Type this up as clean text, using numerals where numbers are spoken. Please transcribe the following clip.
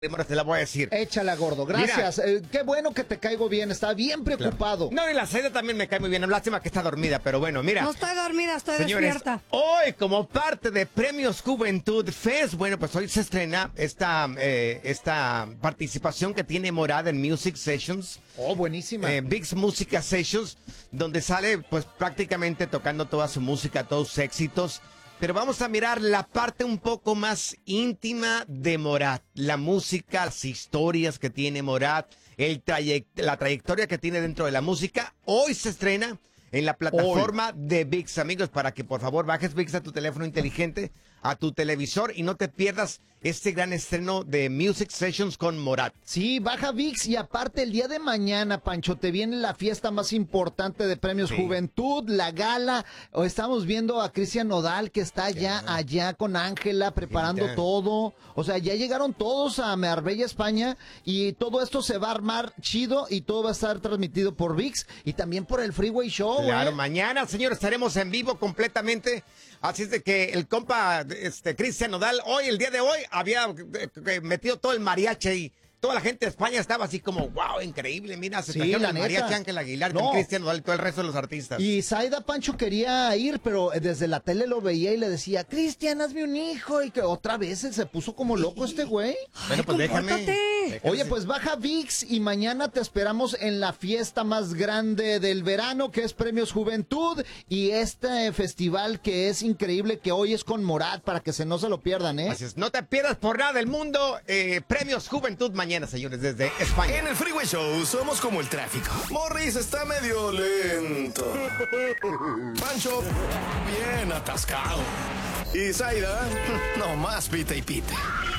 Primero te la voy a decir. Échala, gordo. Gracias. Qué bueno que te caigo bien. Estaba bien preocupado. No, y la Zaida también me cae muy bien. Lástima que está dormida, pero bueno, mira. No estoy dormida, estoy señores, despierta. Hoy, como parte de Premios Juventud Fest, bueno, pues hoy se estrena esta participación que tiene Morat en Music Sessions. Oh, buenísima. Big's Música Sessions, donde sale pues prácticamente tocando toda su música, todos sus éxitos. Pero vamos a mirar la parte un poco más íntima de Morat. La música, las historias que tiene Morat, la trayectoria que tiene dentro de la música. Hoy se estrena en la plataforma de ViX, amigos, para que por favor bajes ViX a tu teléfono inteligente, a tu televisor y no te pierdas este gran estreno de Music Sessions con Morat. Sí, baja ViX y aparte el día de mañana, Pancho, te viene la fiesta más importante de Premios Juventud, la gala. Estamos viendo a Cristian Nodal que está allá con Ángela preparando todo. O sea, ya llegaron todos a Marbella, España, y todo esto se va a armar chido y todo va a estar transmitido por ViX y también por el Freeway Show. Claro, mañana, señor, estaremos en vivo completamente. Así es de que el compa Cristian Nodal, el día de hoy, había metido todo el mariachi y toda la gente de España estaba así como, wow, increíble, mira, se trajeron el mariachi Ángel Aguilar con Cristian Nodal y todo el resto de los artistas. Y Zaida, Pancho, quería ir, pero desde la tele lo veía y le decía, Cristian, hazme un hijo, y que otra vez se puso como loco este güey. Bueno, pues déjame. Oye, pues baja ViX y mañana te esperamos en la fiesta más grande del verano, que es Premios Juventud, y este festival que es increíble, que hoy es con Morat, para que no se lo pierdan, Así es, no te pierdas por nada del mundo, Premios Juventud mañana, señores, desde España. En el Freeway Show somos como el tráfico. Morris está medio lento. Pancho, bien atascado. Y Zaida, no más pita y pita.